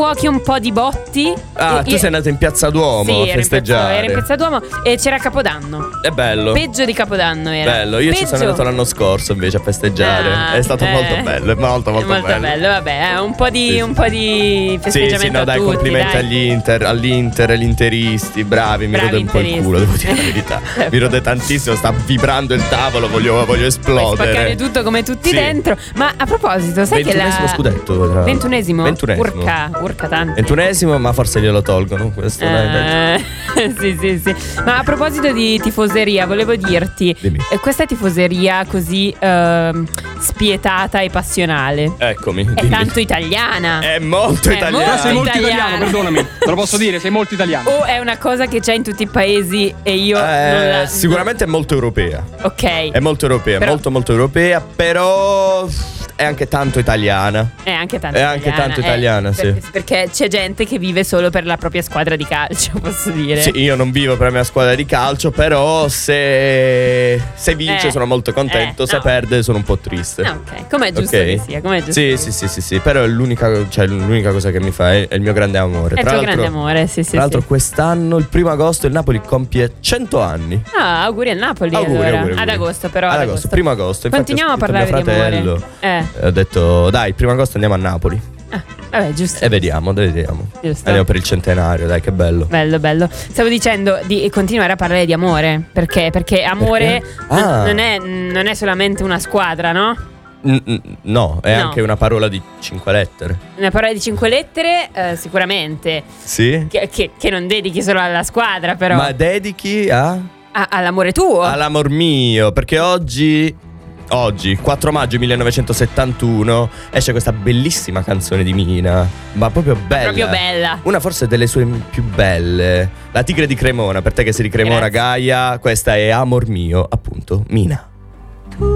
fuochi un po' di botti. Tu sei andato in Piazza Duomo a festeggiare. Ero in Piazza Duomo e c'era Capodanno. È bello. Peggio di Capodanno era. Bello, io ci sono andato l'anno scorso invece a festeggiare. È stato molto bello, molto bello. Vabbè, un po' di festeggiamento. Sì, no, dai, tutti, complimenti all'Inter, agli interisti, bravi, mi rode un po' il culo, devo dire la verità. Mi rode tantissimo, sta vibrando il tavolo, voglio esplodere. Puoi spaccare tutto come tutti dentro. Ma a proposito, sai che 21esimo scudetto. 21esimo. Urca tanto. 21esimo, ma forse glielo tolgono. Questo sì. Ma a proposito di tifoseria, volevo dirti, questa tifoseria così spietata e passionale. Eccomi. È tanto italiana. È molto italiana. Sei molto italiano, perdonami. Te lo posso dire, sei molto italiano. O è una cosa che c'è in tutti i paesi e io sicuramente è molto europea. Ok. È molto europea, molto europea, però è anche tanto italiana. È anche tanto italiana, sì. Perché c'è gente che vive solo per la propria squadra di calcio, posso dire. Sì, io non vivo per la mia squadra di calcio, però se vince sono molto contento, se perde sono un po' triste. Ok, com'è giusto che sia, Sì, però è l'unica cosa che mi fa è il mio grande amore. È il tuo grande amore, sì. Tra l'altro quest'anno, il 1° agosto, il Napoli compie 100 anni. Ah, auguri al Napoli. Auguri. Ad agosto però. Ad agosto, 1° agosto. Continuiamo a parlare di amore. Ho detto, dai, il 1° agosto andiamo a Napoli. Vabbè, giusto. E vediamo. Giusto. Andiamo per il centenario, dai, che bello. Bello. Stavo dicendo di continuare a parlare di amore. Perché amore non è solamente una squadra, no? No, è anche una parola di 5 lettere. Una parola di 5 lettere, sicuramente. Sì. Che non dedichi solo alla squadra, però. Ma dedichi all'amore tuo. All'amor mio, perché oggi, 4 maggio 1971, esce questa bellissima canzone di Mina. Ma proprio bella. Una forse delle sue più belle. La tigre di Cremona, per te che sei di Cremona, Gaia. Questa è Amor mio, appunto, Mina.